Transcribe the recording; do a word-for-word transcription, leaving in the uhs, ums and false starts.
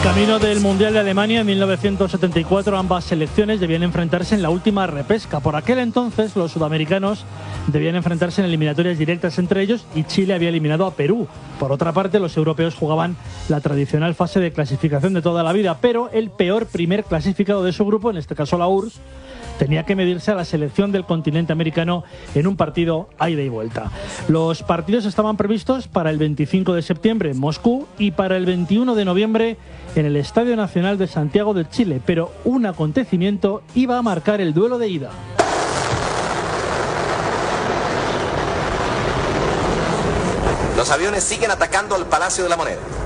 camino del Mundial de Alemania en mil novecientos setenta y cuatro, ambas selecciones debían enfrentarse en la última repesca. Por aquel entonces, los sudamericanos debían enfrentarse en eliminatorias directas entre ellos y Chile había eliminado a Perú. Por otra parte, los europeos jugaban la tradicional fase de clasificación de toda la vida, pero el peor primer clasificado de su grupo, en este caso la U R S S, tenía que medirse a la selección del continente americano en un partido a ida y vuelta. Los partidos estaban previstos para el veinticinco de septiembre en Moscú y para el veintiuno de noviembre en el Estadio Nacional de Santiago de Chile, pero un acontecimiento iba a marcar el duelo de ida. Los aviones siguen atacando al Palacio de la Moneda.